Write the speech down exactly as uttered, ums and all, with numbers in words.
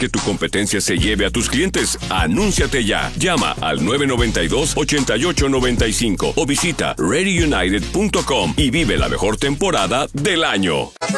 que tu competencia se lleve a tus clientes? Anúnciate ya. Llama al nueve nueve dos, ocho ocho nueve cinco o visita ready united punto com y vive la mejor temporada del año.